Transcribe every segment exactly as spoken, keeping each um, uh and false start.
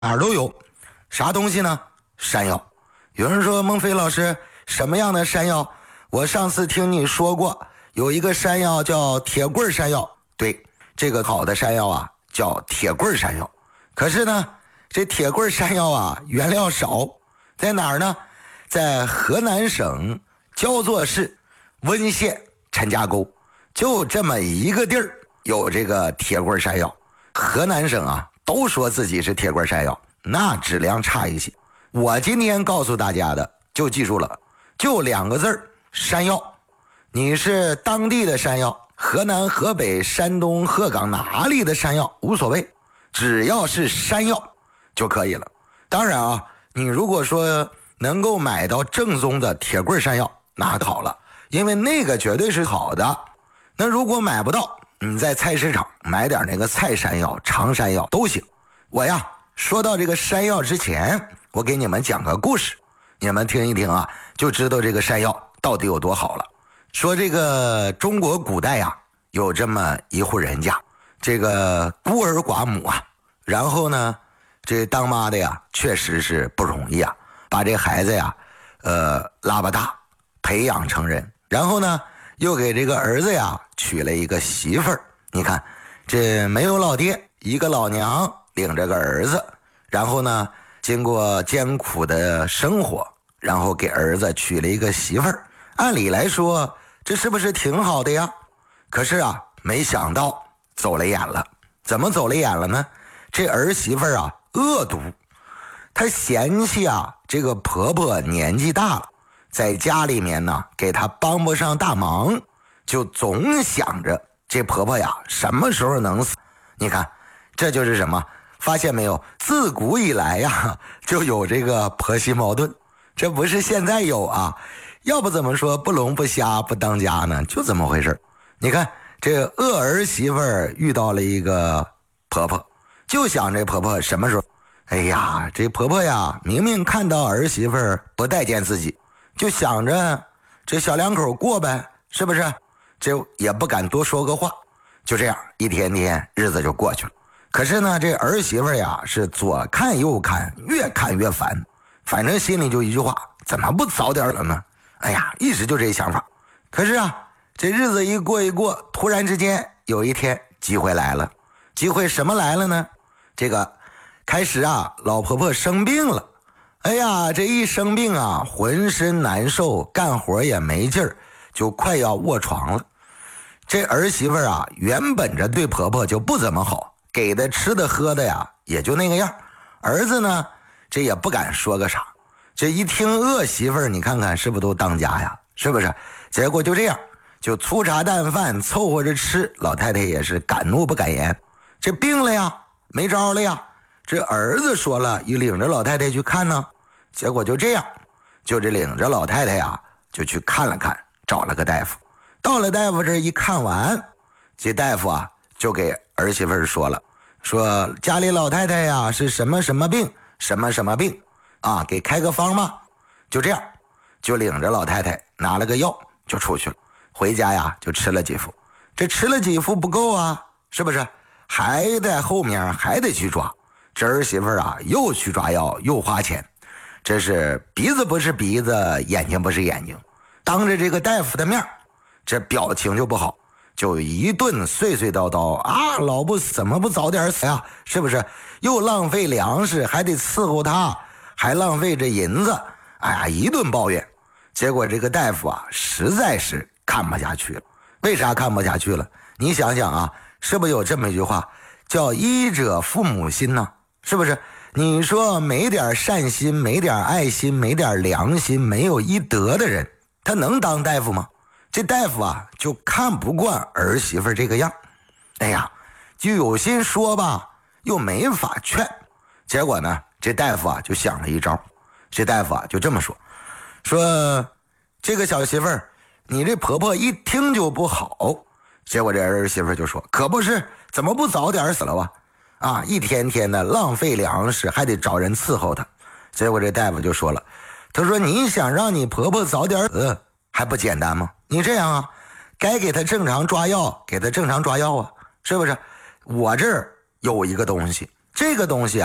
哪儿都有。啥东西呢？山药。有人说孟非老师，什么样的山药？我上次听你说过有一个山药叫铁棍山药。对，这个好的山药啊叫铁棍山药。可是呢，这铁棍山药啊原料少，在哪儿呢？在河南省焦作市温县陈家沟，就这么一个地儿有这个铁棍山药。河南省啊都说自己是铁棍山药，那质量差一些。我今天告诉大家的就记住了，就两个字儿，山药。你是当地的山药，河南、河北、山东、鹤岗哪里的山药无所谓，只要是山药就可以了。当然啊，你如果说能够买到正宗的铁棍山药，那好了，因为那个绝对是好的。那如果买不到，你在菜市场买点那个菜山药、长山药都行。我呀，说到这个山药之前，我给你们讲个故事，你们听一听啊，就知道这个山药到底有多好了。说这个中国古代呀，有这么一户人家，这个孤儿寡母啊，然后呢，这当妈的呀，确实是不容易啊，把这孩子呀，呃，拉巴大，培养成人，然后呢，又给这个儿子呀娶了一个媳妇儿。你看，这没有老爹，一个老娘领着个儿子，然后呢，经过艰苦的生活，然后给儿子娶了一个媳妇儿。按理来说，这是不是挺好的呀？可是啊，没想到走了眼了。怎么走了眼了呢？这儿媳妇儿啊，恶毒，她嫌弃啊这个婆婆年纪大了，在家里面呢给她帮不上大忙，就总想着这婆婆呀什么时候能死。你看，这就是什么？发现没有？自古以来呀就有这个婆媳矛盾，这不是现在有啊，要不怎么说不聋不瞎不当家呢？就这么回事。你看这恶儿媳妇儿遇到了一个婆婆，就想这婆婆什么时候，哎呀，这婆婆呀明明看到儿媳妇儿不待见自己，就想着这小两口过呗，是不是？这也不敢多说个话，就这样一天天日子就过去了。可是呢，这儿媳妇呀是左看右看，越看越烦，反正心里就一句话，怎么不早点了呢？哎呀，一直就这想法。可是啊，这日子一过一过，突然之间有一天机会来了。机会什么来了呢？这个开始啊，老婆婆生病了。哎呀，这一生病啊，浑身难受，干活也没劲儿，就快要卧床了。这儿媳妇啊，原本着对婆婆就不怎么好，给的吃的喝的呀也就那个样。儿子呢，这也不敢说个啥。这一听恶媳妇儿，你看看是不是都当家呀？是不是？结果就这样，就粗茶淡饭凑合着吃。老太太也是敢怒不敢言。这病了呀，没招了呀。这儿子说了，一领着老太太去看呢。结果就这样，就这领着老太太呀，就去看了看，找了个大夫。到了大夫这一看完，这大夫啊就给儿媳妇儿说了，说家里老太太呀是什么什么病，什么什么病啊，给开个方吧。就这样，就领着老太太拿了个药就出去了。回家呀就吃了几副，这吃了几副不够啊，是不是？还在后面还得去抓。这儿媳妇儿啊又去抓药又花钱，这是鼻子不是鼻子，眼睛不是眼睛，当着这个大夫的面，这表情就不好，就一顿碎碎叨叨啊，老不怎么不早点死呀？是不是？又浪费粮食，还得伺候他，还浪费这银子，哎呀，一顿抱怨。结果这个大夫啊实在是看不下去了。为啥看不下去了？你想想啊，是不是有这么一句话叫医者父母心呢？是不是？你说没点善心，没点爱心，没点良心，没有医德的人，他能当大夫吗？这大夫啊就看不惯儿媳妇这个样，哎呀，就有心说吧，又没法劝。结果呢，这大夫啊就想了一招。这大夫啊就这么说，说这个小媳妇儿，你这婆婆一听就不好。结果这儿媳妇就说，可不是，怎么不早点死了吧？啊，一天天的浪费粮食，还得找人伺候她。结果这大夫就说了，他说你想让你婆婆早点死还不简单吗？你这样啊，该给她正常抓药给她正常抓药啊，是不是？我这儿有一个东西，这个东西啊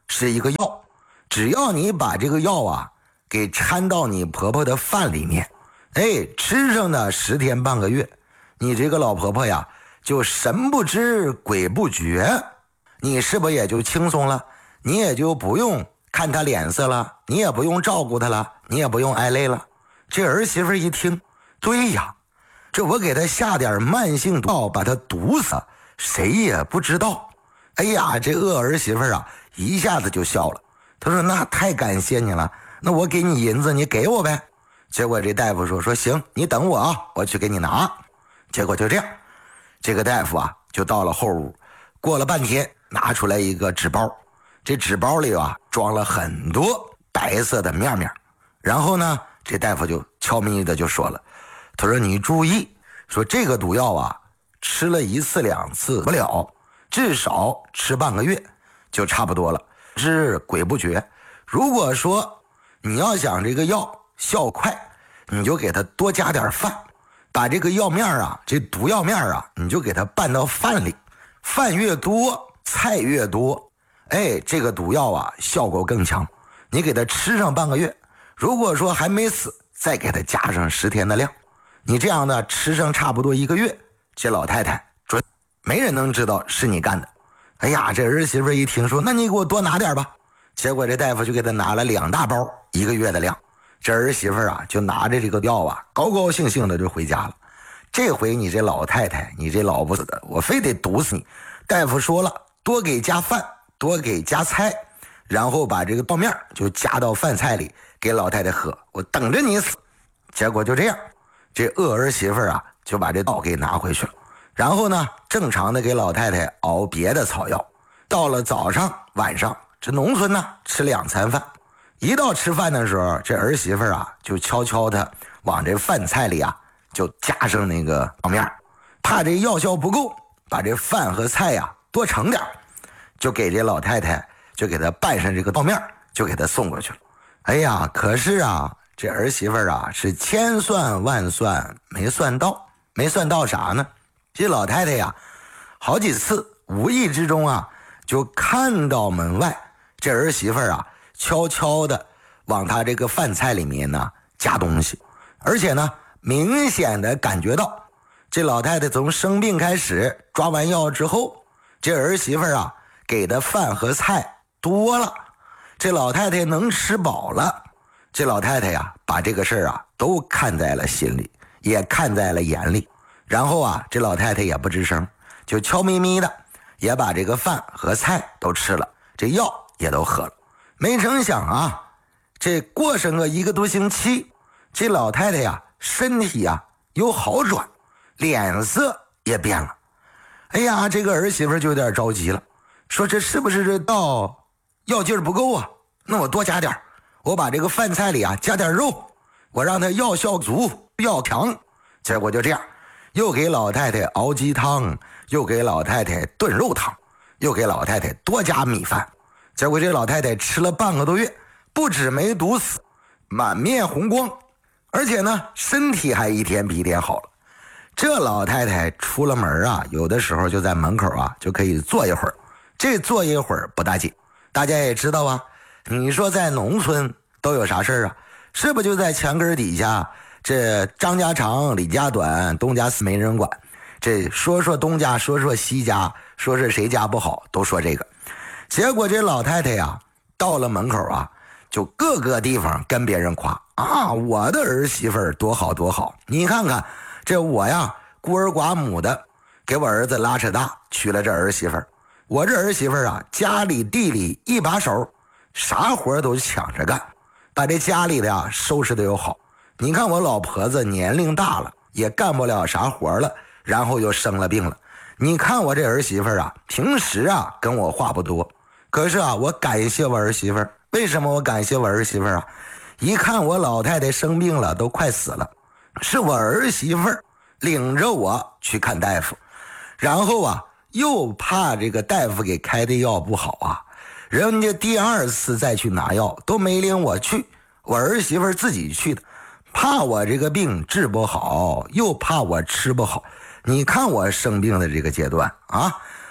是一个药，只要你把这个药啊给掺到你婆婆的饭里面，哎，吃上呢十天半个月，你这个老婆婆呀就神不知鬼不觉，你是不是也就轻松了？你也就不用看她脸色了，你也不用照顾她了，你也不用挨累了。这儿媳妇一听，对呀，这我给她下点慢性毒药把她毒死，谁也不知道。哎呀，这恶儿媳妇啊一下子就笑了，她说那太感谢你了，那我给你银子你给我呗。结果这大夫说说行，你等我啊，我去给你拿。结果就这样，这个大夫啊就到了后屋，过了半天拿出来一个纸包，这纸包里啊装了很多白色的面面。然后呢这大夫就悄咪的就说了，他说你注意，说这个毒药啊吃了一次两次不了，至少吃半个月就差不多了，是鬼不觉。如果说你要想这个药效快，你就给它多加点饭，把这个药面啊，这毒药面啊，你就给它拌到饭里，饭越多菜越多，哎，这个毒药啊效果更强。你给它吃上半个月，如果说还没死，再给它加上十天的量，你这样呢吃上差不多一个月，这老太太准没人能知道是你干的。哎呀，这儿媳妇一听说，那你给我多拿点吧。结果这大夫就给他拿了两大包一个月的量。这儿媳妇啊就拿着这个药啊高高兴兴的就回家了。这回你这老太太，你这老不死的，我非得毒死你。大夫说了，多给加饭，多给加菜，然后把这个稻面就加到饭菜里给老太太喝，我等着你死。结果就这样，这恶儿媳妇啊就把这药给拿回去了，然后呢正常的给老太太熬别的草药。到了早上晚上，这农村呢吃两餐饭，一到吃饭的时候，这儿媳妇啊就悄悄的往这饭菜里啊就加上那个泡面，怕这药效不够，把这饭和菜呀、啊、多盛点，就给这老太太就给她拌上这个泡面，就给她送过去了。哎呀，可是啊这儿媳妇啊是千算万算没算到，没算到啥呢？这老太太呀好几次无意之中啊就看到门外这儿媳妇啊悄悄的往她这个饭菜里面呢加东西，而且呢明显的感觉到这老太太从生病开始抓完药之后，这儿媳妇啊给的饭和菜多了，这老太太能吃饱了。这老太太呀把这个事儿啊都看在了心里，也看在了眼里。然后啊这老太太也不吱声，就悄咪咪的也把这个饭和菜都吃了，这药也都喝了。没成想啊，这过上个一个多星期，这老太太呀身体呀有好转，脸色也变了。哎呀，这个儿媳妇就有点着急了，说这是不是这道药劲儿不够啊？那我多加点，我把这个饭菜里啊加点肉，我让它药效足药强。结果就这样，又给老太太熬鸡汤，又给老太太炖肉汤，又给老太太多加米饭。结果这老太太吃了半个多月，不止没毒死，满面红光，而且呢身体还一天比一天好了。这老太太出了门啊，有的时候就在门口啊就可以坐一会儿，这坐一会儿不大紧。大家也知道啊，你说在农村都有啥事儿啊？是不就在墙根底下，这张家长李家短，东家死没人管，这说说东家说说西家，说是谁家不好都说这个。结果这老太太呀到了门口啊，就各个地方跟别人夸啊，我的儿媳妇儿多好多好，你看看这我呀孤儿寡母的，给我儿子拉扯大，娶了这儿媳妇儿。我这儿媳妇儿啊家里地里一把手，啥活都抢着干，把这家里的呀收拾的又好。你看我老婆子年龄大了，也干不了啥活了，然后又生了病了。你看我这儿媳妇儿啊平时啊跟我话不多，可是啊我感谢我儿媳妇儿。为什么我感谢我儿媳妇儿啊？一看我老太太生病了，都快死了，是我儿媳妇儿领着我去看大夫，然后啊又怕这个大夫给开的药不好啊，人家第二次再去拿药都没领我去，我儿媳妇儿自己去的，怕我这个病治不好，又怕我吃不好。你看我生病的这个阶段啊，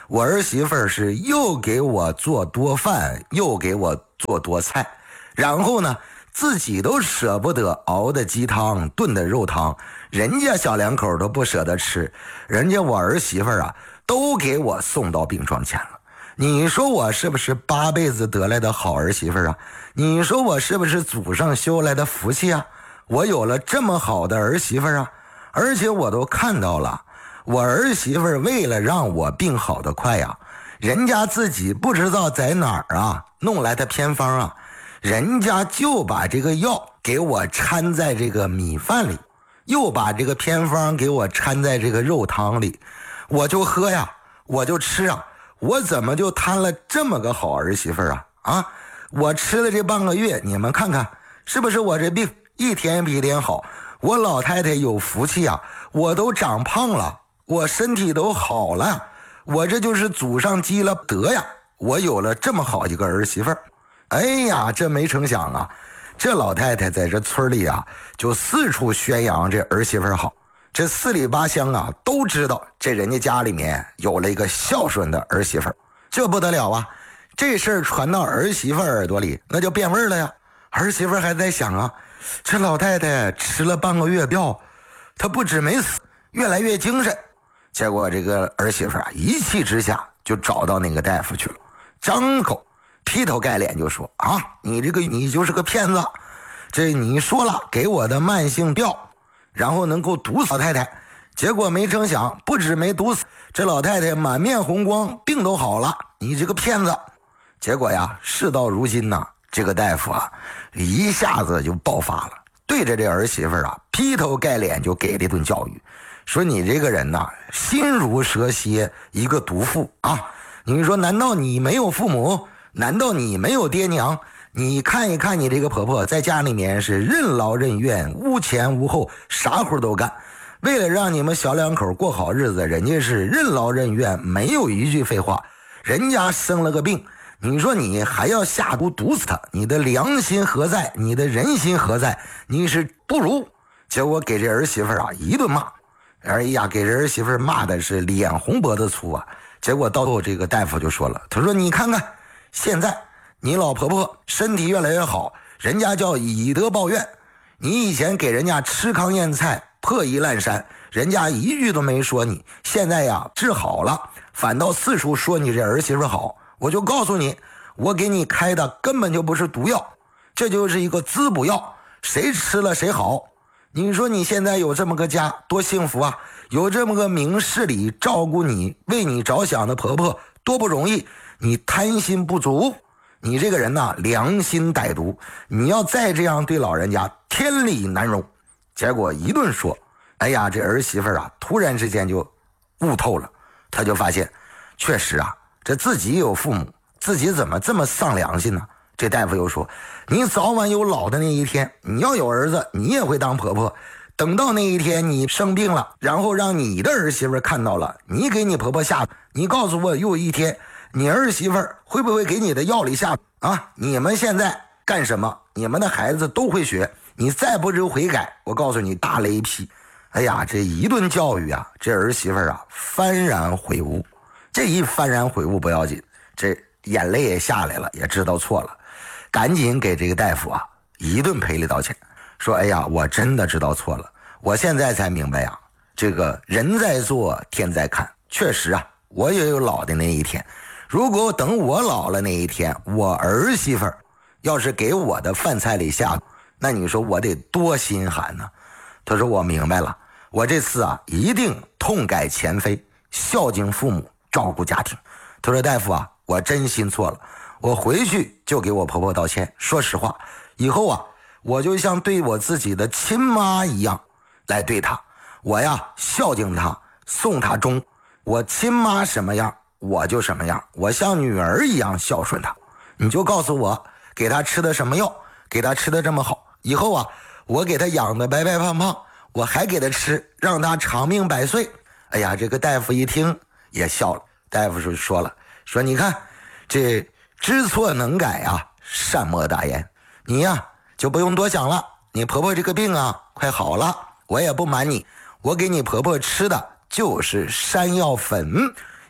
我儿媳妇是又给我做多饭，又给我做多菜，然后呢自己都舍不得熬的鸡汤炖的肉汤，人家小两口都不舍得吃，人家我儿媳妇啊都给我送到病床前了。你说我是不是八辈子得来的好儿媳妇啊？你说我是不是祖上修来的福气啊？我有了这么好的儿媳妇啊，而且我都看到了，我儿媳妇为了让我病好的快呀、啊，人家自己不知道在哪儿啊弄来的偏方啊，人家就把这个药给我掺在这个米饭里，又把这个偏方给我掺在这个肉汤里，我就喝呀，我就吃啊，我怎么就摊了这么个好儿媳妇啊？啊，我吃了这半个月，你们看看是不是我这病一天比一天好？我老太太有福气啊，我都长胖了，我身体都好了，我这就是祖上积了德呀，我有了这么好一个儿媳妇。哎呀，这没成想啊，这老太太在这村里啊就四处宣扬这儿媳妇好，这四里八乡啊都知道这人家家里面有了一个孝顺的儿媳妇，这不得了啊！这事儿传到儿媳妇耳朵里，那就变味了呀。儿媳妇还在想啊，这老太太吃了半个月药，她不止没死，越来越精神。结果这个儿媳妇啊一气之下就找到那个大夫去了，张口劈头盖脸就说啊，你这个你就是个骗子，这你说了给我的慢性药，然后能够毒死老太太，结果没成想不止没毒死，这老太太满面红光，病都好了，你这个骗子。结果呀，事到如今呢，这个大夫啊一下子就爆发了，对着这儿媳妇啊劈头盖脸就给了一顿教育，说你这个人呐，心如蛇蝎，一个毒妇啊！你说难道你没有父母？难道你没有爹娘？你看一看你这个婆婆在家里面是任劳任怨，无前无后，啥活都干，为了让你们小两口过好日子，人家是任劳任怨，没有一句废话。人家生了个病，你说你还要下毒毒死他，你的良心何在？你的人心何在？你是不如。结果给这儿媳妇啊一顿骂，哎呀，给这儿媳妇骂的是脸红脖子粗啊。结果到后这个大夫就说了，他说你看看现在你老婆婆身体越来越好，人家叫以德报怨，你以前给人家吃糠咽菜破衣烂衫，人家一句都没说你，现在呀治好了，反倒四处说你这儿媳妇好。我就告诉你，我给你开的根本就不是毒药，这就是一个滋补药，谁吃了谁好。你说你现在有这么个家多幸福啊，有这么个明事理照顾你为你着想的婆婆多不容易，你贪心不足，你这个人呐良心歹毒，你要再这样对老人家天理难容。结果一顿说，哎呀，这儿媳妇啊突然之间就悟透了，她就发现确实啊，这自己有父母，自己怎么这么丧良心呢？这大夫又说，你早晚有老的那一天，你要有儿子你也会当婆婆，等到那一天你生病了，然后让你的儿媳妇看到了，你给你婆婆下，你告诉我有一天你儿媳妇会不会给你的药里下啊？你们现在干什么？你们的孩子都会学，你再不知悔改，我告诉你大雷劈。哎呀，这一顿教育啊，这儿媳妇啊幡然悔悟。这一幡然悔悟不要紧，这眼泪也下来了，也知道错了，赶紧给这个大夫啊一顿赔礼道歉，说哎呀，我真的知道错了，我现在才明白呀，这个人在做天在看，确实啊，我也有老的那一天，如果等我老了那一天，我儿媳妇要是给我的饭菜里下，那你说我得多心寒呢。他说我明白了，我这次啊一定痛改前非，孝敬父母，照顾家庭。他说大夫啊，我真心错了，我回去就给我婆婆道歉，说实话，以后啊我就像对我自己的亲妈一样来对她，我呀孝敬她，送她终，我亲妈什么样我就什么样，我像女儿一样孝顺她。你就告诉我给她吃的什么药，给她吃的这么好，以后啊我给她养的白白胖胖，我还给她吃，让她长命百岁。哎呀，这个大夫一听也笑了，大夫就说了，说你看这知错能改啊，善莫大焉，你呀就不用多想了，你婆婆这个病啊快好了，我也不瞒你，我给你婆婆吃的就是山药粉，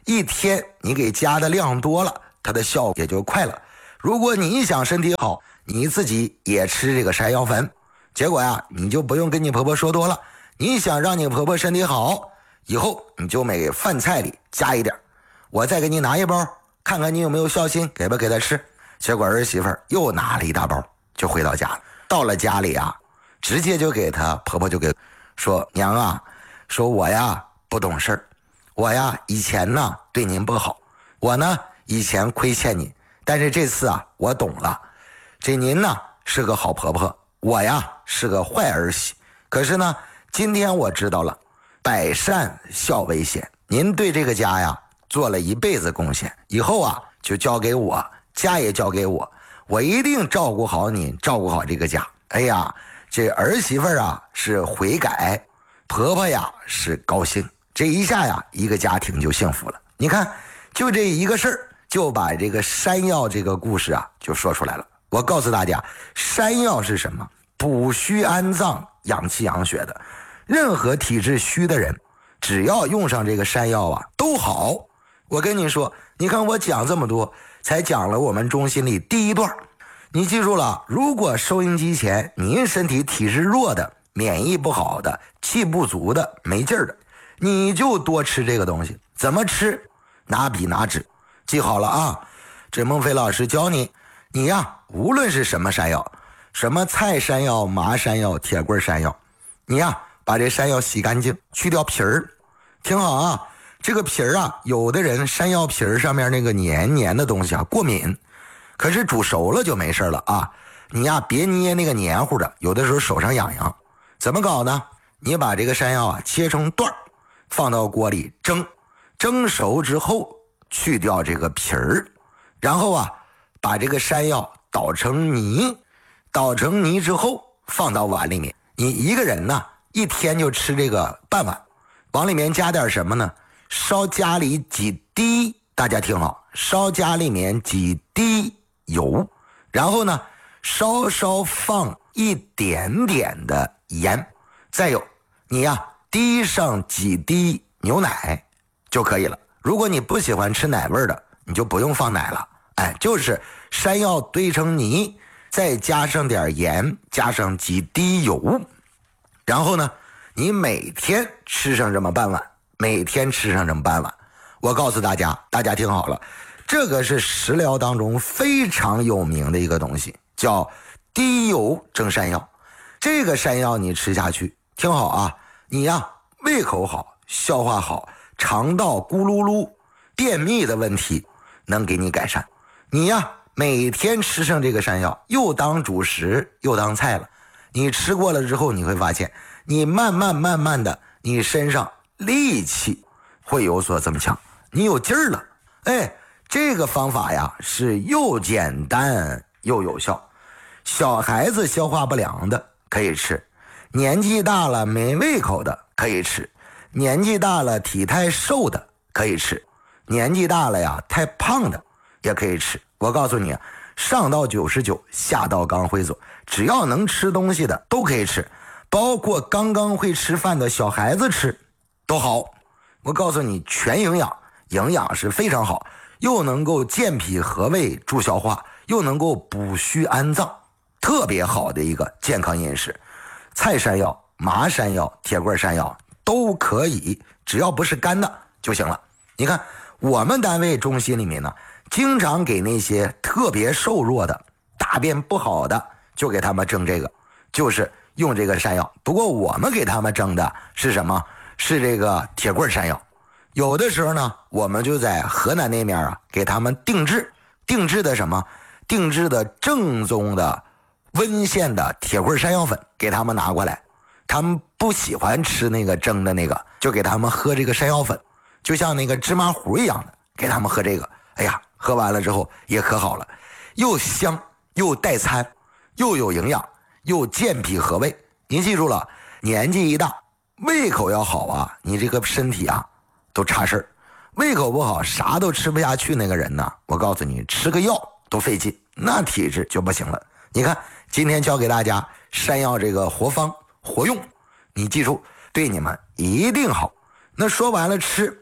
一天你给加的量多了，它的效果也就快了。如果你想身体好，你自己也吃这个山药粉，结果呀，你就不用跟你婆婆说多了。你想让你婆婆身体好，以后你就每饭菜里加一点，我再给你拿一包，看看你有没有孝心，给不给她吃。结果儿媳妇又拿了一大包，就回到家了。到了家里啊，直接就给她婆婆就给说，娘啊，说我呀不懂事儿，我呀以前呢对您不好，我呢以前亏欠你，但是这次啊我懂了，这您呢是个好婆婆，我呀是个坏儿媳，可是呢今天我知道了，百善孝为先，您对这个家呀做了一辈子贡献，以后啊就交给我，家也交给我，我一定照顾好你，照顾好这个家。哎呀，这儿媳妇啊是悔改，婆婆呀是高兴，这一下呀一个家庭就幸福了。你看就这一个事儿，就把这个山药这个故事啊就说出来了。我告诉大家，山药是什么？补虚安脏、养气养血的。任何体质虚的人，只要用上这个山药啊都好。我跟你说，你看我讲这么多，才讲了我们中心里第一段。你记住了，如果收音机前您身体体质弱的、免疫不好的、气不足的、没劲儿的，你就多吃这个东西。怎么吃？拿笔拿纸记好了啊，这孟非老师教你，你呀无论是什么山药，什么菜山药、麻山药、铁棍山药，你呀把这山药洗干净，去掉皮儿。听好啊，这个皮儿啊，有的人山药皮儿上面那个黏黏的东西啊过敏，可是煮熟了就没事了啊。你呀别捏那个黏糊的，有的时候手上痒痒。怎么搞呢？你把这个山药啊切成段，放到锅里蒸，蒸熟之后去掉这个皮儿，然后啊把这个山药捣成泥，捣成泥之后放到碗里面。你一个人呢一天就吃这个半碗，往里面加点什么呢？烧家里几滴，大家听好，烧家里面几滴油，然后呢稍稍放一点点的盐，再有你呀滴上几滴牛奶就可以了。如果你不喜欢吃奶味的，你就不用放奶了，哎，就是山药堆成泥，再加上点盐，加上几滴油，然后呢你每天吃上这么半碗，每天吃上这么半碗。我告诉大家，大家听好了，这个是食疗当中非常有名的一个东西，叫低油蒸山药。这个山药你吃下去，听好啊，你呀胃口好，消化好，肠道咕噜噜便秘的问题能给你改善。你呀每天吃上这个山药，又当主食又当菜了。你吃过了之后，你会发现你慢慢慢慢的，你身上力气会有所增强，你有劲儿了。哎，这个方法呀是又简单又有效。小孩子消化不良的可以吃，年纪大了没胃口的可以吃，年纪大了体态瘦的可以吃，年纪大了呀太胖的也可以吃。我告诉你，上到九十九，下到刚会走，只要能吃东西的都可以吃，包括刚刚会吃饭的小孩子吃都好。我告诉你，全营养，营养是非常好，又能够健脾和胃助消化，又能够补虚安脏，特别好的一个健康饮食。菜山药、麻山药、铁棍山药都可以，只要不是干的就行了。你看我们单位中心里面呢，经常给那些特别瘦弱的、大便不好的，就给他们蒸这个，就是用这个山药。不过我们给他们蒸的是什么？是这个铁棍山药。有的时候呢，我们就在河南那面啊，给他们定制，定制的什么？定制的正宗的温县的铁棍山药粉，给他们拿过来。他们不喜欢吃那个蒸的那个，就给他们喝这个山药粉，就像那个芝麻糊一样的，给他们喝这个。哎呀，喝完了之后也可好了，又香又带餐，又有营养，又健脾和胃。您记住了，年纪一大，胃口要好啊，你这个身体啊都差事儿。胃口不好，啥都吃不下去那个人呢，我告诉你，吃个药都费劲，那体质就不行了。你看今天教给大家山药这个活方活用，你记住，对你们一定好。那说完了吃，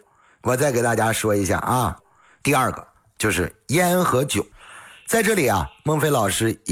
我再给大家说一下啊。第二个就是烟和酒，在这里啊，孟非老师